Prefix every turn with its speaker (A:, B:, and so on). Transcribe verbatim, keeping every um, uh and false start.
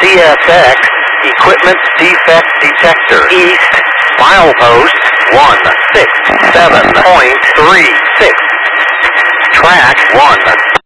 A: C S X, equipment defect detector. East, milepost one six seven point three six. Track one.